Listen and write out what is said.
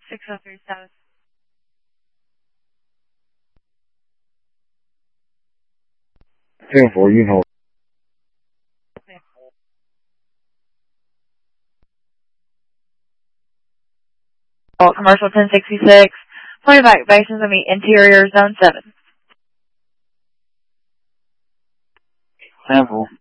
603 South. For you know. Commercial 1066. Point of activation is going to be interior zone 7. Sample.